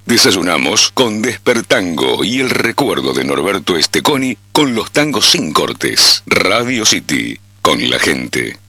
Desayunamos con Despertango y el recuerdo de Norberto Esteconi con los tangos sin cortes. Radio City, con la gente.